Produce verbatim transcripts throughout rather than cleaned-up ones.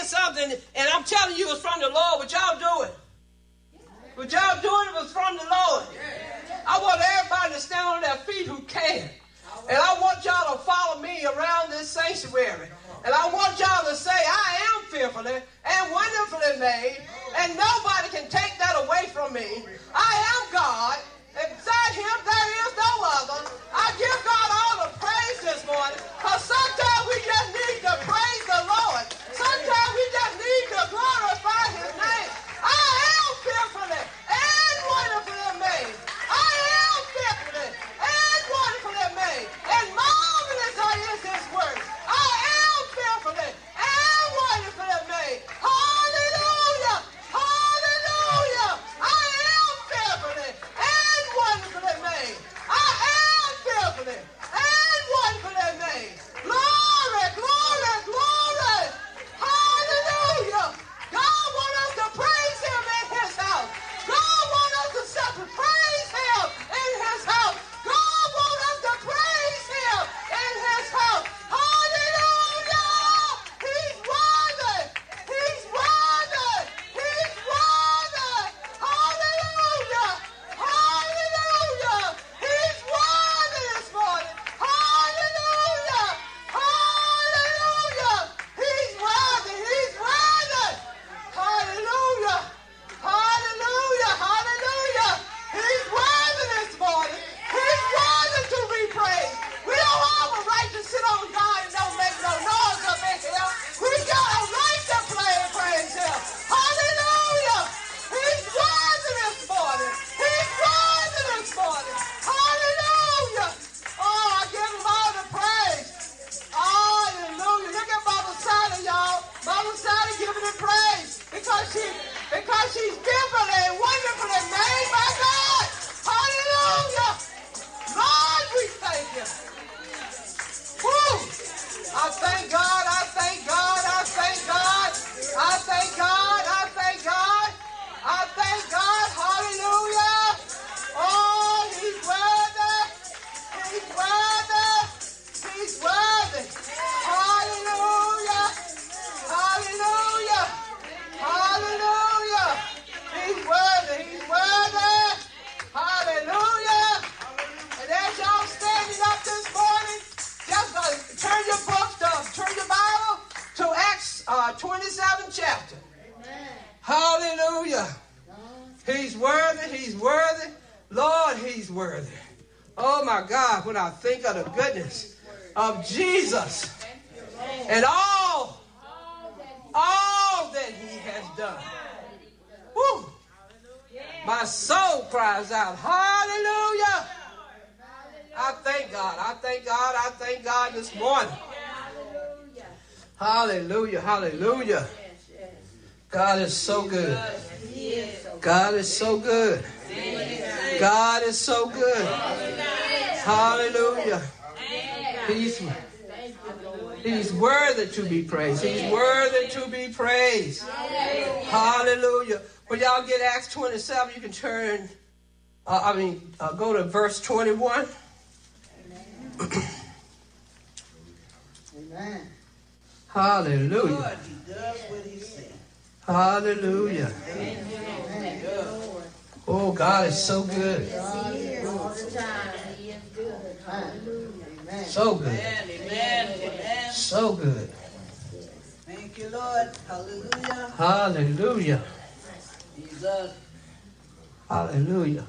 saying something, and I'm telling you it's from the Lord, what y'all doing? What y'all doing was from the Lord. I want everybody to stand on their feet who can. And I want y'all to follow me around this sanctuary. And I want y'all to say, I am fearfully and wonderfully made, and nobody can take that away from me. I am God, and beside him there is no other. I give God all the praise this morning, because sometimes we just need to praise the Lord. Sometimes we just need to glorify his name. I am fearfully and wonderfully made. I am fearfully and wonderfully made. And marvelous are his works. I am fearfully and wonderfully made. Hallelujah! Hallelujah! I am fearfully and wonderfully made. I am fearfully and wonderfully made. Glory, glory, glory! Hallelujah! God wants us to praise him in his house. God wants us to set to praise him in his house. God wants us to praise him in his house. Hallelujah! He's worthy! He's worthy! He's worthy! Hallelujah! Hallelujah! He's worthy this morning! Hallelujah! Hallelujah! He's worthy! He's worthy! Hallelujah! Hallelujah! Hallelujah! He's worthy this morning! He's worthy to be praised! We don't have a right to sit on God and don't make no noise up in here. We got a right to play and praise him. Hallelujah! He's worthy this morning. He's worthy this morning. Hallelujah! Oh, I give him all the praise. Hallelujah! Look at Mama Sally, y'all. Mama Sally giving him praise because she because she's fearfully and wonderfully made by God. Hallelujah! Lord, we thank you. Woo! I thank God, I thank God, I thank God, I thank God, I thank God, I thank God, hallelujah. Oh, he's worthy, he's worthy, he's worthy. Hallelujah, hallelujah, hallelujah. He's worthy, he's worthy, hallelujah. And as y'all standing up this morning, just uh, turn your books, uh, turn your Bible to Acts uh, twenty-seventh chapter. Amen. Hallelujah. He's worthy, he's worthy. Lord, he's worthy. Oh my God, when I think of the goodness of Jesus and all, all that he has done. Woo. My soul cries out, hallelujah. I thank God. I thank God. I thank God this morning. Hallelujah. Hallelujah. God is so good. God is so good. God is so good. Hallelujah. He's, he's worthy to be praised. He's worthy to be praised. Hallelujah. When y'all get Acts twenty-seven, you can turn, uh, I mean, uh, go to verse twenty-one. Amen. Hallelujah. Lord, he does what he said. Hallelujah. Amen. Oh, God is so good. God is all the time. He is good. Hallelujah. Amen. So good. Amen. Amen. So good. Thank you, Lord. Hallelujah. Hallelujah. Jesus. Hallelujah.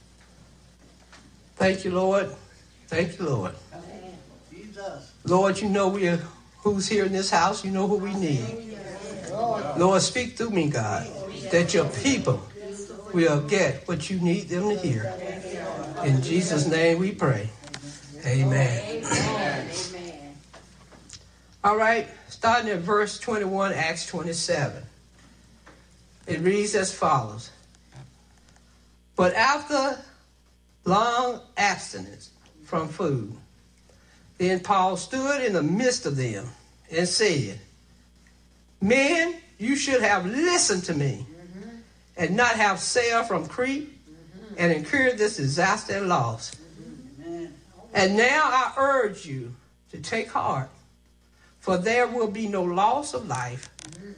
Thank you, Lord. Thank you, Lord. Jesus. Lord, you know we are who's here in this house. You know who we need. Lord, speak through me, God, that your people will get what you need them to hear. In Jesus' name we pray. Amen. Amen. All right, starting at verse twenty-one, Acts twenty-seven. It reads as follows. But after long abstinence from food, then Paul stood in the midst of them and said, Men, you should have listened to me mm-hmm. and not have sailed from Crete mm-hmm. and incurred this disaster and loss. Mm-hmm. And now I urge you to take heart, for there will be no loss of life, mm-hmm.